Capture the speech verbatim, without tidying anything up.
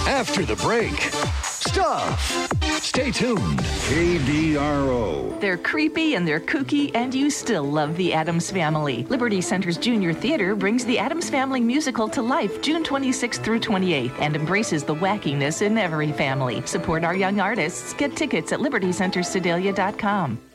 After the break, stuff. Stay tuned. K D R O. They're creepy and they're kooky, and you still love the Addams Family. Liberty Center's Junior Theater brings the Addams Family musical to life June twenty-sixth through twenty-eighth and embraces the wackiness in every family. Support our young artists. Get tickets at liberty center sedalia dot com.